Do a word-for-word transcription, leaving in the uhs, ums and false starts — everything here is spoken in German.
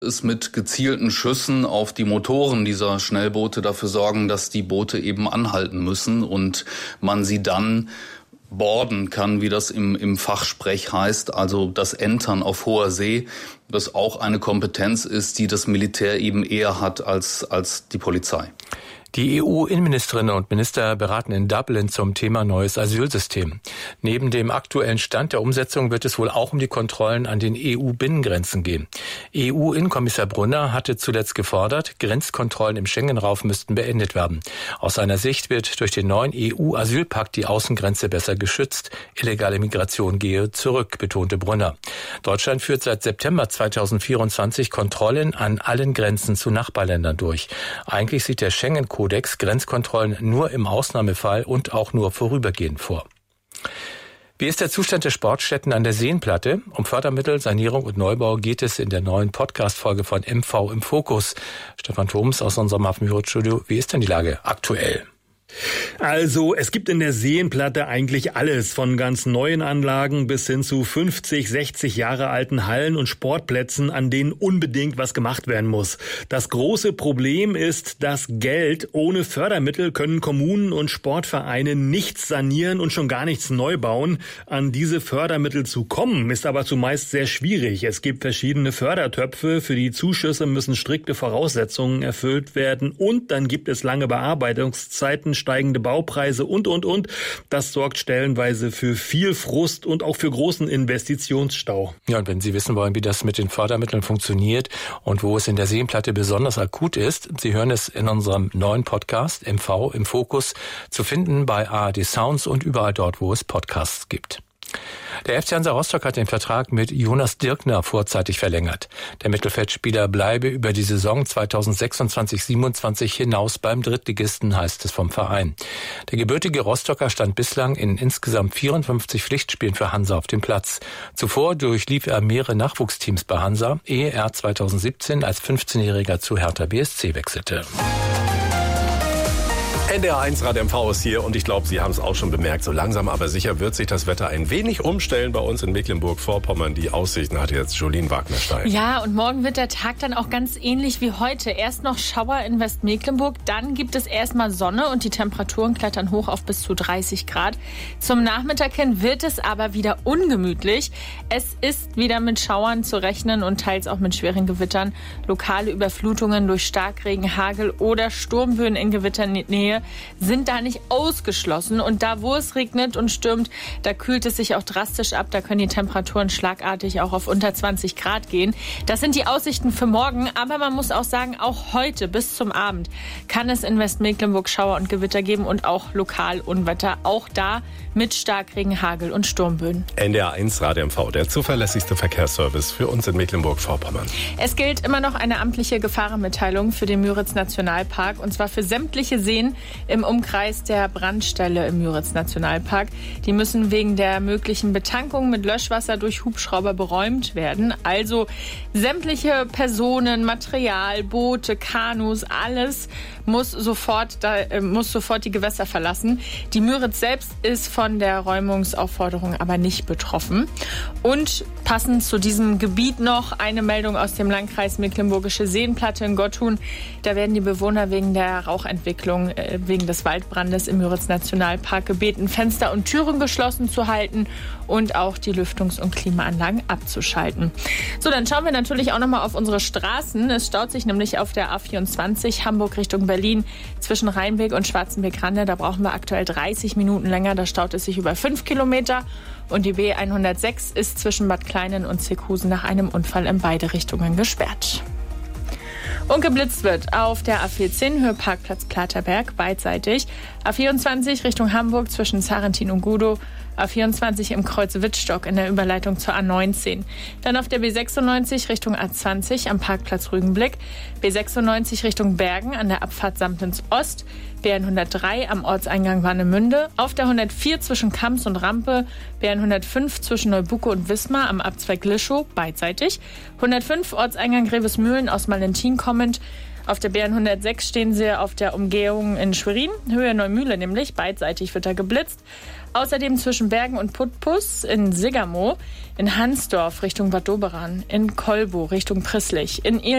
ist mit gezielten Schüssen auf die Motoren dieser Schnellboote dafür sorgen, dass die Boote eben anhalten müssen und man sie dann boarden kann, wie das im, im Fachsprech heißt, also das Entern auf hoher See, das auch eine Kompetenz ist, die das Militär eben eher hat als, als die Polizei. Die E U-Innenministerinnen und Minister beraten in Dublin zum Thema neues Asylsystem. Neben dem aktuellen Stand der Umsetzung wird es wohl auch um die Kontrollen an den E U-Binnengrenzen gehen. E U-Innenkommissar Brunner hatte zuletzt gefordert, Grenzkontrollen im Schengen-Raum müssten beendet werden. Aus seiner Sicht wird durch den neuen E U-Asylpakt die Außengrenze besser geschützt. Illegale Migration gehe zurück, betonte Brunner. Deutschland führt seit September zweitausendvierundzwanzig Kontrollen an allen Grenzen zu Nachbarländern durch. Eigentlich sieht der Schengen Kodex Grenzkontrollen nur im Ausnahmefall und auch nur vorübergehend vor. Wie ist der Zustand der Sportstätten an der Seenplatte? Um Fördermittel, Sanierung und Neubau geht es in der neuen Podcast-Folge von M V im Fokus. Stefan Thoms aus unserem Hafenbüro-Studio. Wie ist denn die Lage aktuell? Also, es gibt in der Seenplatte eigentlich alles, von ganz neuen Anlagen bis hin zu fünfzig, sechzig Jahre alten Hallen und Sportplätzen, an denen unbedingt was gemacht werden muss. Das große Problem ist das Geld. Ohne Fördermittel können Kommunen und Sportvereine nichts sanieren und schon gar nichts neu bauen. An diese Fördermittel zu kommen, ist aber zumeist sehr schwierig. Es gibt verschiedene Fördertöpfe, für die Zuschüsse müssen strikte Voraussetzungen erfüllt werden und dann gibt es lange Bearbeitungszeiten, steigende Baupreise und, und, und. Das sorgt stellenweise für viel Frust und auch für großen Investitionsstau. Ja, und wenn Sie wissen wollen, wie das mit den Fördermitteln funktioniert und wo es in der Seenplatte besonders akut ist, Sie hören es in unserem neuen Podcast M V im Fokus, zu finden bei A R D Sounds und überall dort, wo es Podcasts gibt. Der F C Hansa Rostock hat den Vertrag mit Jonas Dirkner vorzeitig verlängert. Der Mittelfeldspieler bleibe über die Saison zweitausendsechsundzwanzig siebenundzwanzig hinaus beim Drittligisten, heißt es vom Verein. Der gebürtige Rostocker stand bislang in insgesamt vierundfünfzig Pflichtspielen für Hansa auf dem Platz. Zuvor durchlief er mehrere Nachwuchsteams bei Hansa, ehe er zweitausendsiebzehn als fünfzehnjähriger zu Hertha B S C wechselte. N D R eins Rad M V ist hier und ich glaube, Sie haben es auch schon bemerkt, so langsam aber sicher wird sich das Wetter ein wenig umstellen bei uns in Mecklenburg-Vorpommern. Die Aussichten hat jetzt Jolien Wagner-Stein. Ja, und morgen wird der Tag dann auch ganz ähnlich wie heute. Erst noch Schauer in Westmecklenburg, dann gibt es erstmal Sonne und die Temperaturen klettern hoch auf bis zu dreißig Grad. Zum Nachmittag hin wird es aber wieder ungemütlich. Es ist wieder mit Schauern zu rechnen und teils auch mit schweren Gewittern. Lokale Überflutungen durch Starkregen, Hagel oder Sturmböen in Gewitternähe sind da nicht ausgeschlossen. Und da, wo es regnet und stürmt, da kühlt es sich auch drastisch ab. Da können die Temperaturen schlagartig auch auf unter zwanzig Grad gehen. Das sind die Aussichten für morgen. Aber man muss auch sagen, auch heute bis zum Abend kann es in Westmecklenburg Schauer und Gewitter geben und auch lokal Unwetter. Auch da mit Starkregen, Hagel und Sturmböen. N D R eins Rad M V, der zuverlässigste Verkehrsservice für uns in Mecklenburg-Vorpommern. Es gilt immer noch eine amtliche Gefahrenmitteilung für den Müritz-Nationalpark. Und zwar für sämtliche Seen im Umkreis der Brandstelle im Müritz-Nationalpark. Die müssen wegen der möglichen Betankung mit Löschwasser durch Hubschrauber beräumt werden. Also sämtliche Personen, Material, Boote, Kanus, alles muss sofort, da, äh, muss sofort die Gewässer verlassen. Die Müritz selbst ist von der Räumungsaufforderung aber nicht betroffen. Und passend zu diesem Gebiet noch eine Meldung aus dem Landkreis Mecklenburgische Seenplatte in Gotthun. Da werden die Bewohner wegen der Rauchentwicklung, äh, wegen des Waldbrandes im Müritz-Nationalpark gebeten, Fenster und Türen geschlossen zu halten und auch die Lüftungs- und Klimaanlagen abzuschalten. So, dann schauen wir natürlich auch nochmal auf unsere Straßen. Es staut sich nämlich auf der A vierundzwanzig Hamburg Richtung Berlin zwischen Rheinweg und Schwarzenberg-Rande. Da brauchen wir aktuell dreißig Minuten länger. Da staut es sich über fünf Kilometer. Und die B hundertsechs ist zwischen Bad Kleinen und Zeckhusen nach einem Unfall in beide Richtungen gesperrt. Und geblitzt wird auf der A vierzehn, Höhe Parkplatz Platerberg, beidseitig. A vierundzwanzig Richtung Hamburg zwischen Sarrentin und Gudow. A vierundzwanzig im Kreuz Wittstock in der Überleitung zur A neunzehn. Dann auf der B sechsundneunzig Richtung A zwanzig am Parkplatz Rügenblick. B sechsundneunzig Richtung Bergen an der Abfahrt Samtens Ost. B hundertdrei am Ortseingang Warnemünde. Auf der hundertvier zwischen Kams und Rampe. B hundertfünf zwischen Neubucke und Wismar am Abzweig Lischow, beidseitig. hundertfünf Ortseingang Grevesmühlen aus Malentin kommend. Auf der B hundertsechs stehen sie auf der Umgehung in Schwerin, Höhe Neumühle nämlich, beidseitig wird da geblitzt. Außerdem zwischen Bergen und Putbus in Sigermow, in Hansdorf Richtung Bad Doberan, in Kolbo Richtung Prisslich, in